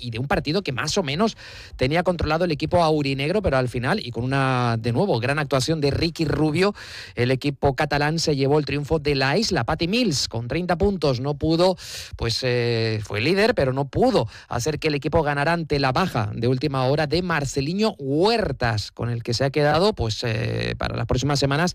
y de un partido que más o menos tenía controlado el equipo aurinegro, pero al final, y con una, de nuevo, gran actuación de Ricky Rubio, el equipo catalán se llevó el triunfo de la isla. Patty Mills con 30 puntos no pudo, pues fue líder, pero no pudo hacer que el equipo ganara ante la baja de última hora de Marceliño Huertas, con el que se ha quedado pues para las próximas semanas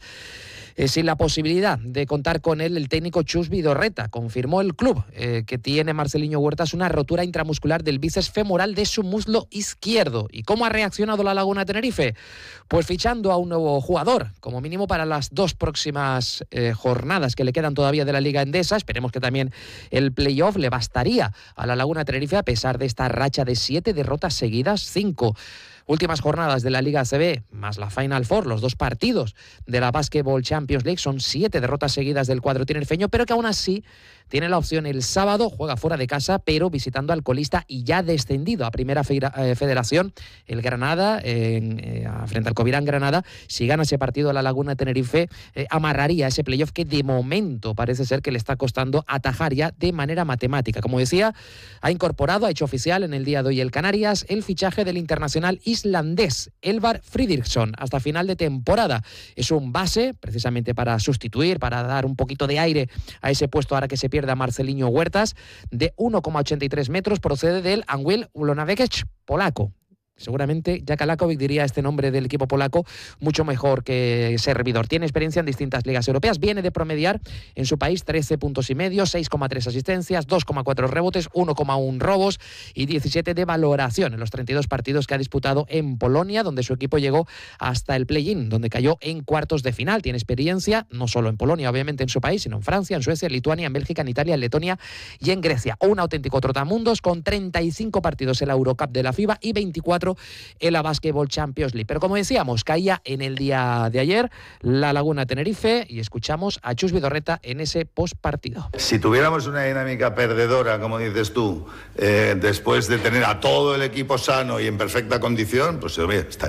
sin la posibilidad de contar con él el técnico Chus Vidorreta. Confirmó el club que tiene Marceliño Huertas una rotura intramuscular del bíceps femoral de su muslo izquierdo. ¿Y cómo ha reaccionado la Laguna Tenerife? Pues fichando a un nuevo jugador, como mínimo para las 2 próximas jornadas que le quedan todavía de la Liga Endesa. Esperemos que también el playoff le bastaría a la Laguna Tenerife a pesar de esta racha de 7 derrotas seguidas, 5 últimas jornadas de la Liga ACB, más la Final Four, los 2 partidos de la Basketball Champions League, son 7 derrotas seguidas del cuadro tinerfeño, pero que aún así tiene la opción el sábado, juega fuera de casa, pero visitando al colista y ya descendido a Primera Federación, el Granada, frente al Covirán Granada. Si gana ese partido la Laguna Tenerife, amarraría ese playoff que de momento parece ser que le está costando atajar ya de manera matemática. Como decía, ha incorporado, ha hecho oficial en el día de hoy el Canarias, el fichaje del internacional islandés Elvar Fridriksson hasta final de temporada. Es un base precisamente para sustituir, para dar un poquito de aire a ese puesto ahora que se pierde a Marceliño Huertas, de 1,83 metros, procede del Anwil Włonawecz polaco. Seguramente Jaka Lakovic diría este nombre del equipo polaco mucho mejor que servidor. Tiene experiencia en distintas ligas europeas, viene de promediar en su país 13 puntos y medio, 6,3 asistencias, 2,4 rebotes, 1,1 robos y 17 de valoración en los 32 partidos que ha disputado en Polonia, donde su equipo llegó hasta el play-in, donde cayó en cuartos de final. Tiene experiencia no solo en Polonia, obviamente en su país, sino en Francia, en Suecia, en Lituania, en Bélgica, en Italia, en Letonia y en Grecia. Un auténtico trotamundos con 35 partidos en la Eurocup de la FIBA y 24 en la Basketball Champions League. Pero como decíamos, caía en el día de ayer la Laguna Tenerife y escuchamos a Chus Vidorreta en ese postpartido. Si tuviéramos una dinámica perdedora, como dices tú, después de tener a todo el equipo sano y en perfecta condición, pues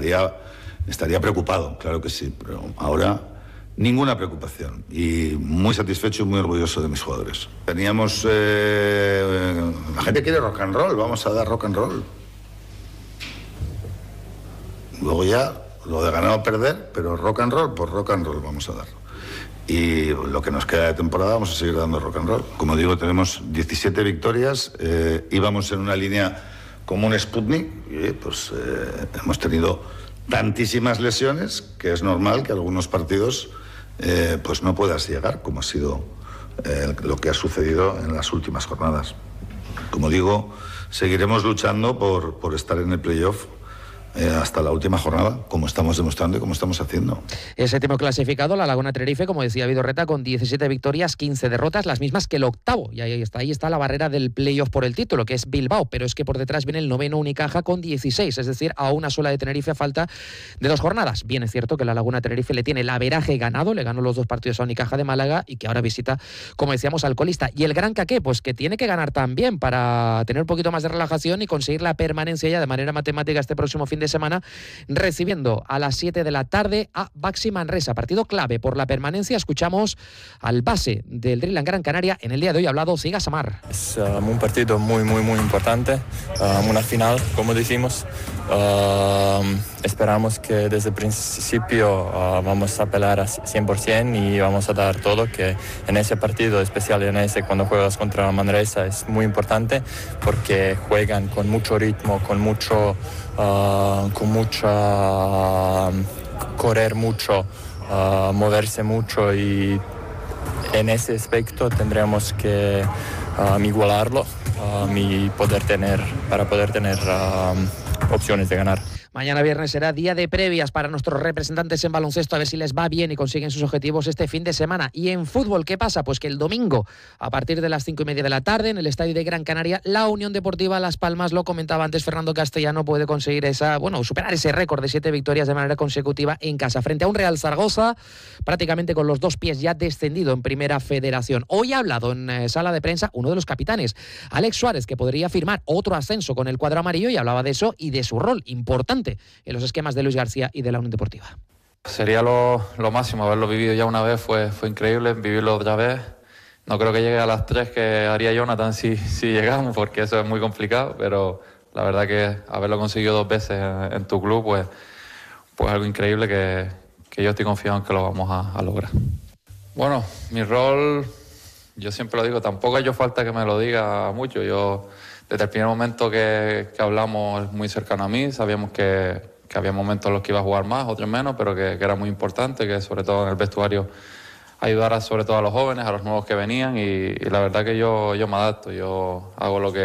estaría preocupado, claro que sí, pero ahora ninguna preocupación y muy satisfecho y muy orgulloso de mis jugadores. Teníamos... la gente quiere rock and roll, vamos a dar rock and roll. Luego ya, lo de ganar o perder, pero rock and roll, pues rock and roll vamos a dar. Y lo que nos queda de temporada vamos a seguir dando rock and roll. Como digo, tenemos 17 victorias, íbamos en una línea como un Sputnik, y pues hemos tenido tantísimas lesiones que es normal que algunos partidos pues no puedas llegar, como ha sido lo que ha sucedido en las últimas jornadas. Como digo, seguiremos luchando por estar en el playoff hasta la última jornada, como estamos demostrando y como estamos haciendo. El séptimo clasificado, la Laguna Tenerife, como decía Vidorreta, con 17 victorias, 15 derrotas, las mismas que el octavo, y ahí está la barrera del playoff por el título, que es Bilbao, pero es que por detrás viene el noveno Unicaja con 16, es decir, a una sola de Tenerife a falta de 2 jornadas. Bien es cierto que la Laguna Tenerife le tiene el averaje ganado, le ganó los 2 partidos a Unicaja de Málaga y que ahora visita, como decíamos, al colista. Y el Gran Caqué, pues que tiene que ganar también para tener un poquito más de relajación y conseguir la permanencia ya de manera matemática este próximo fin de semana, recibiendo a las 7 de la tarde a Baxi Manresa, partido clave por la permanencia. Escuchamos al base del Dreamland Gran Canaria en el día de hoy, hablado Siga Samar. Es un partido muy importante, una final, como decimos. Esperamos que desde el principio vamos a pelear a 100% y vamos a dar todo, que en ese partido especial, en ese cuando juegas contra Manresa, es muy importante porque juegan con mucho ritmo, con mucha correr mucho, moverse mucho, y en ese aspecto tendremos que igualarlo para poder tener opciones de ganar. Mañana viernes será día de previas para nuestros representantes en baloncesto, a ver si les va bien y consiguen sus objetivos este fin de semana. Y en fútbol, ¿qué pasa? Pues que el domingo, a partir de las 5:30 de la tarde, en el Estadio de Gran Canaria, la Unión Deportiva Las Palmas, lo comentaba antes Fernando Castellano, puede conseguir superar ese récord de 7 victorias de manera consecutiva en casa, frente a un Real Zaragoza, prácticamente con los 2 pies ya descendido en Primera Federación. Hoy ha hablado en sala de prensa uno de los capitanes, Alex Suárez, que podría firmar otro ascenso con el cuadro amarillo, y hablaba de eso y de su rol importante en los esquemas de Luis García y de la Unión Deportiva. Sería lo máximo, haberlo vivido ya una vez fue increíble, vivirlo otra vez. No creo que llegue a las 3 que haría Jonathan si llegamos, porque eso es muy complicado, pero La verdad que haberlo conseguido 2 veces en tu club, pues algo increíble que yo estoy confiado en que lo vamos a lograr. Bueno, mi rol, yo siempre lo digo, tampoco ha hecho falta que me lo diga mucho. Yo, desde el primer momento que hablamos, muy cercano a mí, sabíamos que había momentos en los que iba a jugar más, otros menos, pero que era muy importante, que sobre todo en el vestuario ayudara sobre todo a los jóvenes, a los nuevos que venían, y la verdad que yo me adapto, yo hago lo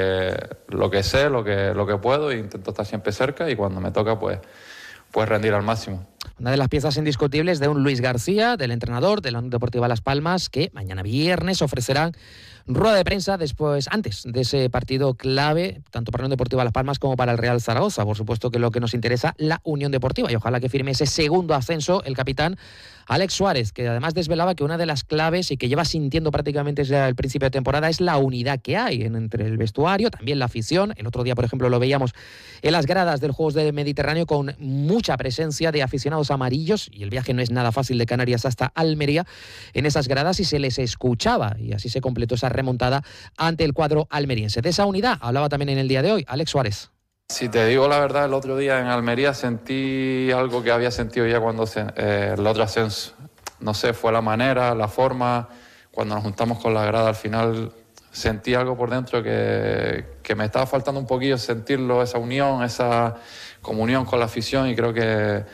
que sé, lo que puedo, e intento estar siempre cerca, y cuando me toca pues rendir al máximo. Una de las piezas indiscutibles de un Luis García, del entrenador de la Unión Deportiva Las Palmas, que mañana viernes ofrecerán rueda de prensa antes de ese partido clave, tanto para la Unión Deportiva Las Palmas como para el Real Zaragoza. Por supuesto que lo que nos interesa, la Unión Deportiva, y ojalá que firme ese segundo ascenso el capitán Alex Suárez, que además desvelaba que una de las claves y que lleva sintiendo prácticamente desde el principio de temporada es la unidad que hay entre el vestuario, también la afición. El otro día, por ejemplo, lo veíamos en las gradas del Juegos del Mediterráneo con mucha presencia de aficionados amarillos, y el viaje no es nada fácil de Canarias hasta Almería en esas gradas, y se les escuchaba, y así se completó esa remontada ante el cuadro almeriense. De esa unidad hablaba también en el día de hoy Alex Suárez. Si te digo la verdad, el otro día en Almería sentí algo que había sentido ya cuando el otro ascenso. No sé, fue la manera, la forma. Cuando nos juntamos con la grada al final sentí algo por dentro que me estaba faltando un poquillo sentirlo, esa unión, esa comunión con la afición, y creo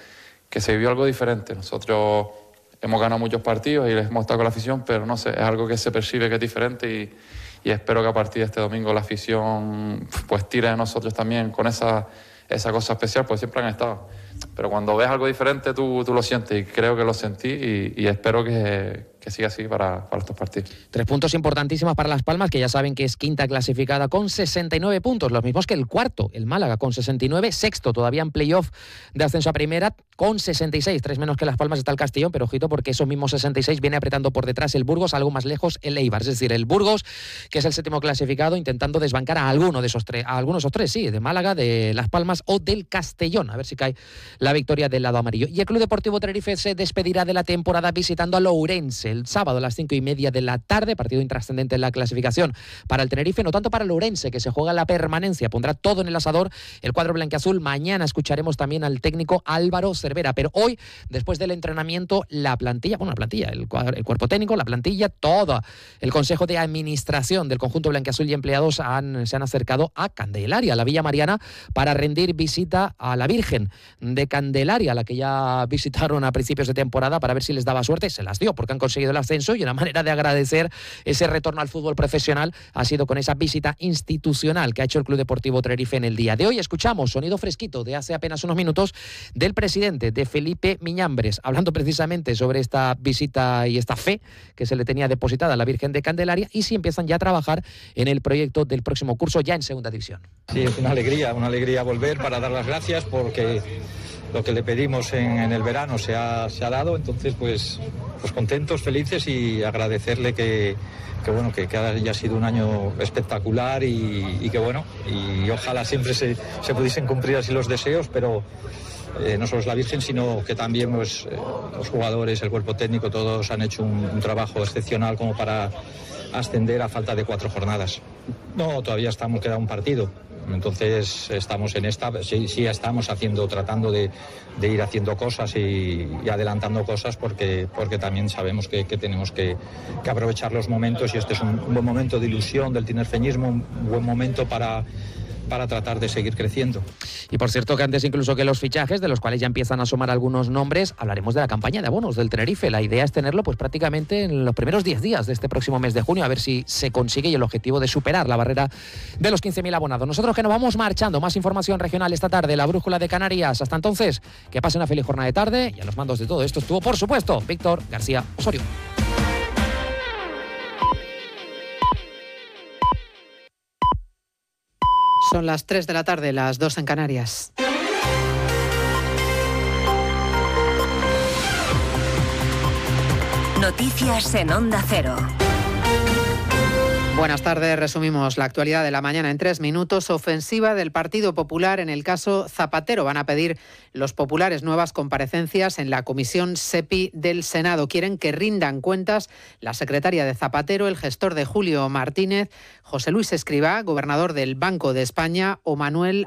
que se vivió algo diferente. Nosotros hemos ganado muchos partidos y les hemos estado con la afición, pero no sé, es algo que se percibe que es diferente, y espero que a partir de este domingo la afición pues tire de nosotros también con esa cosa especial, pues siempre han estado. Pero cuando ves algo diferente tú lo sientes, y creo que lo sentí, y espero que siga así para estos partidos. 3 puntos importantísimos para Las Palmas, que ya saben que es quinta clasificada con 69 puntos, los mismos que el cuarto, el Málaga, con 69, sexto todavía en playoff de ascenso a primera con 66, 3 menos que Las Palmas está el Castellón, pero ojito porque esos mismos 66 viene apretando por detrás el Burgos, algo más lejos el Eibar, es decir, el Burgos, que es el séptimo clasificado, intentando desbancar a alguno de esos tres, sí, de Málaga, de Las Palmas o del Castellón, a ver si cae la victoria del lado amarillo. Y el Club Deportivo Tenerife se despedirá de la temporada visitando a Lourense el sábado a las 5:30 de la tarde, partido intrascendente en la clasificación para el Tenerife, no tanto para el Lourense, que se juega la permanencia, pondrá todo en el asador el cuadro blanquiazul. Mañana escucharemos también al técnico Álvaro Cervera, pero hoy, después del entrenamiento, el cuerpo técnico, la plantilla, todo el Consejo de Administración del conjunto blanquiazul y empleados se han acercado a Candelaria, a la Villa Mariana, para rendir visita a la Virgen de Candelaria, la que ya visitaron a principios de temporada para ver si les daba suerte. Se las dio porque han conseguido el ascenso, y una manera de agradecer ese retorno al fútbol profesional ha sido con esa visita institucional que ha hecho el Club Deportivo Tenerife en el día de hoy. Escuchamos sonido fresquito de hace apenas unos minutos del presidente, de Felipe Miñambres, hablando precisamente sobre esta visita y esta fe que se le tenía depositada a la Virgen de Candelaria, y si empiezan ya a trabajar en el proyecto del próximo curso ya en segunda división. Sí, es una alegría volver para dar las gracias, porque lo que le pedimos en el verano se ha dado. Entonces pues contentos, felices, y agradecerle que haya sido un año espectacular, y ojalá siempre se pudiesen cumplir así los deseos, pero no solo es la Virgen, sino que también los jugadores, el cuerpo técnico, todos han hecho un trabajo excepcional como para ascender a falta de 4 jornadas. No, todavía queda un partido. Entonces estamos en sí estamos tratando de ir haciendo cosas y adelantando cosas, porque también sabemos que tenemos que aprovechar los momentos, y este es un buen momento de ilusión del tinerfeñismo, un buen momento para tratar de seguir creciendo. Y por cierto que antes incluso que los fichajes, de los cuales ya empiezan a asomar algunos nombres, hablaremos de la campaña de abonos del Tenerife. La idea es tenerlo pues prácticamente en los primeros 10 días de este próximo mes de junio, a ver si se consigue, y el objetivo de superar la barrera de los 15.000 abonados. Nosotros que nos vamos marchando, más información regional esta tarde, la Brújula de Canarias. Hasta entonces, que pasen una feliz jornada de tarde, y a los mandos de todo esto estuvo, por supuesto, Víctor García Osorio. Son las 3 de la tarde, las 2 en Canarias. Noticias en Onda Cero. Buenas tardes, resumimos la actualidad de la mañana en 3 minutos. Ofensiva del Partido Popular en el caso Zapatero. Van a pedir los populares nuevas comparecencias en la Comisión SEPI del Senado. Quieren que rindan cuentas la secretaria de Zapatero, el gestor de Julio Martínez, José Luis Escrivá, gobernador del Banco de España, o Manuel